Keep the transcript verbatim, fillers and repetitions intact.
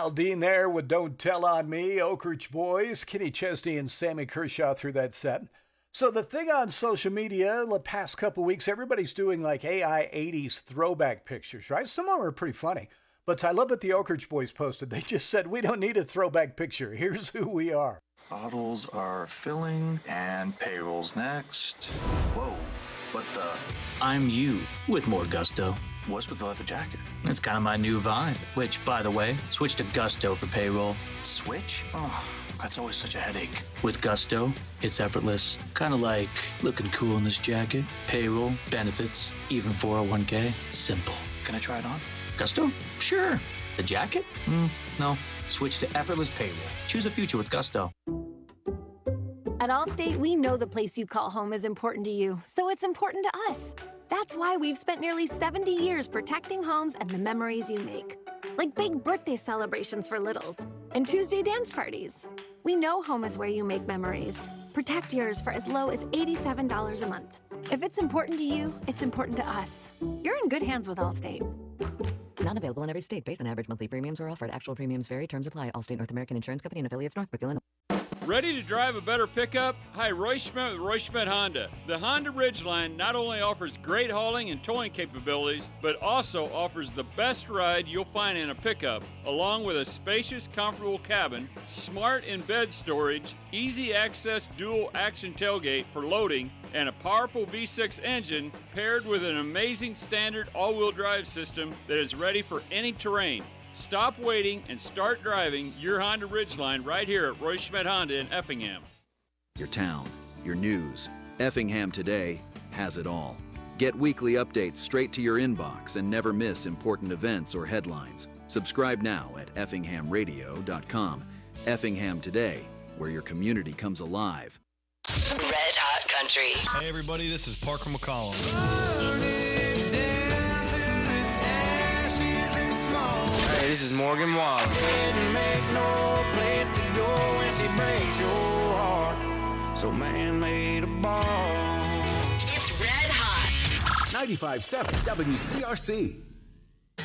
Al Dean there with Don't Tell on Me, Oak Ridge Boys, Kenny Chesney and Sammy Kershaw through that set. So the thing on social media the past couple weeks, everybody's doing like A I eighties throwback pictures, right? Some of them are pretty funny. But I love what the Oak Ridge Boys posted. They just said, we don't need a throwback picture. Here's who we are. Bottles are filling and payroll's next. Whoa, what the? I'm you with more gusto. What's with the leather jacket? It's kind of my new vibe, which, by the way, switch to Gusto for payroll. Switch? Oh, that's always such a headache. With Gusto, it's effortless. Kind of like looking cool in this jacket, payroll, benefits, even four oh one k. Simple. Can I try it on? Gusto? Sure. The jacket? Mm, no. Switch to effortless payroll. Choose a future with Gusto. At Allstate, we know the place you call home is important to you, so it's important to us. That's why we've spent nearly seventy years protecting homes and the memories you make. Like big birthday celebrations for littles and Tuesday dance parties. We know home is where you make memories. Protect yours for as low as eighty-seven dollars a month. If it's important to you, it's important to us. You're in good hands with Allstate. Not available in every state. Based on average monthly premiums or offered. Actual premiums vary. Terms apply. Allstate North American Insurance Company and affiliates, Northbrook, Illinois. Ready to drive a better pickup? Hi, Roy Schmidt with Roy Schmidt Honda. The Honda Ridgeline not only offers great hauling and towing capabilities, but also offers the best ride you'll find in a pickup, along with a spacious, comfortable cabin, smart in-bed storage, easy access dual action tailgate for loading, and a powerful V six engine paired with an amazing standard all-wheel drive system that is ready for any terrain. Stop waiting and start driving your Honda Ridgeline right here at Roy Schmidt Honda in Effingham. Your town, your news. Effingham Today has it all. Get weekly updates straight to your inbox and never miss important events or headlines. Subscribe now at effingham radio dot com. Effingham Today, where your community comes alive. Red Hot Country. Hey everybody, this is Parker McCollum. Hey, this is Morgan Wallen. Didn't make no place to go when she breaks your heart. So man made a ball. It's Red Hot. ninety-five point seven W C R C.